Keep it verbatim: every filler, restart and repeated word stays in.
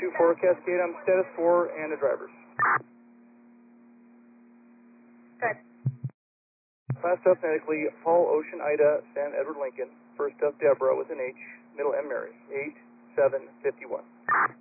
two four Cascade, I'm status four and the drivers. Good. Last up, phonetically, Paul Ocean Ida San Edward Lincoln. First up, Deborah with an H, middle M Mary, eight seven fifty-one.